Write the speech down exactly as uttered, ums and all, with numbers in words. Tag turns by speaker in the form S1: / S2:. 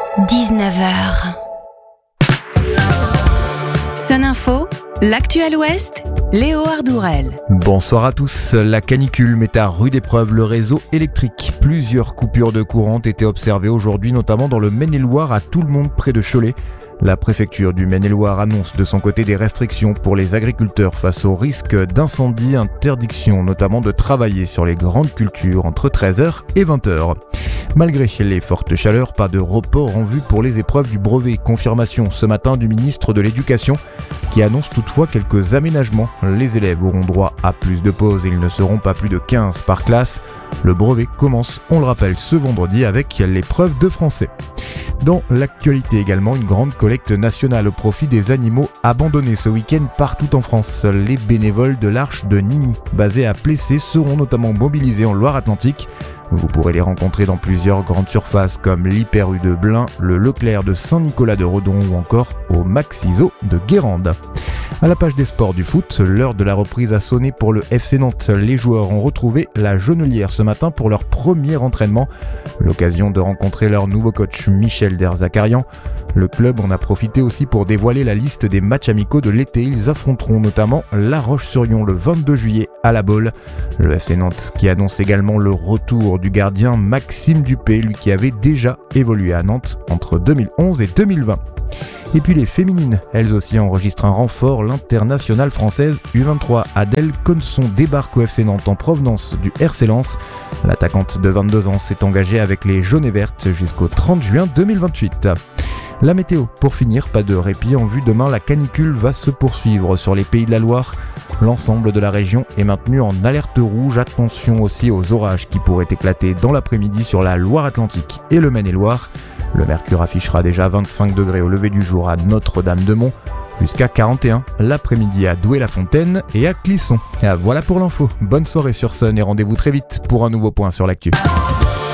S1: dix-neuf heures. Sun Info, l'actuel Ouest, Léo Ardourel.
S2: Bonsoir à tous. La canicule met à rude épreuve le réseau électrique. Plusieurs coupures de courant ont été observées aujourd'hui, notamment dans le Maine-et-Loire, à Tout-le-Monde près de Cholet. La préfecture du Maine-et-Loire annonce de son côté des restrictions pour les agriculteurs face au risque d'incendie, interdiction notamment de travailler sur les grandes cultures entre treize heures et vingt heures. Malgré les fortes chaleurs, pas de report en vue pour les épreuves du brevet. Confirmation ce matin du ministre de l'Éducation qui annonce toutefois quelques aménagements. Les élèves auront droit à plus de pauses et ils ne seront pas plus de quinze par classe. Le brevet commence, on le rappelle, ce vendredi avec l'épreuve de français. Dans l'actualité également, une grande collecte nationale au profit des animaux abandonnés ce week-end partout en France. Les bénévoles de l'Arche de Nini, basés à Plessé, seront notamment mobilisés en Loire-Atlantique. Vous pourrez les rencontrer dans plusieurs grandes surfaces comme l'Hyper U de Blain, le Leclerc de Saint-Nicolas-de-Redon ou encore au Maxiso de Guérande. À la page des sports du foot, l'heure de la reprise a sonné pour le F C Nantes. Les joueurs ont retrouvé la Jonelière ce matin pour leur premier entraînement. L'occasion de rencontrer leur nouveau coach Michel Derzakarian. Le club en a profité aussi pour dévoiler la liste des matchs amicaux de l'été. Ils affronteront notamment La Roche-sur-Yon le vingt-deux juillet à La Baule. Le F C Nantes qui annonce également le retour du gardien Maxime Dupé, lui qui avait déjà évolué à Nantes entre deux mille onze et deux mille vingt. Et puis les féminines, elles aussi enregistrent un renfort. L'internationale française U vingt-trois Adèle Conson débarque au F C Nantes en provenance du R C Lens. L'attaquante de vingt-deux ans s'est engagée avec les jaunes et vertes jusqu'au trente juin deux mille vingt-huit. La météo, pour finir, pas de répit en vue demain, la canicule va se poursuivre sur les Pays de la Loire. L'ensemble de la région est maintenu en alerte rouge. Attention aussi aux orages qui pourraient éclater dans l'après-midi sur la Loire-Atlantique et le Maine-et-Loire. Le mercure affichera déjà vingt-cinq degrés au lever du jour à Notre-Dame-de-Mont, jusqu'à quarante et un l'après-midi à Douai-la-Fontaine et à Clisson. Et voilà pour l'info. Bonne soirée sur Sun et rendez-vous très vite pour un nouveau point sur l'actu.